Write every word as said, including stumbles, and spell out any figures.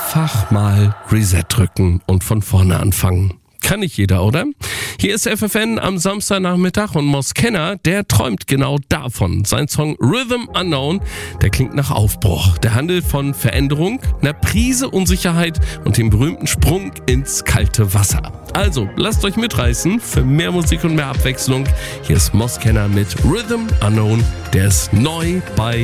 Einfach mal Reset drücken und von vorne anfangen. Kann nicht jeder, oder? Hier ist F F N am Samstagnachmittag und Moss Kenner, der träumt genau davon. Sein Song Rhythm Unknown, der klingt nach Aufbruch. Der handelt von Veränderung, einer Prise Unsicherheit und dem berühmten Sprung ins kalte Wasser. Also, lasst euch mitreißen für mehr Musik und mehr Abwechslung. Hier ist Moss Kenner mit Rhythm Unknown, der ist neu bei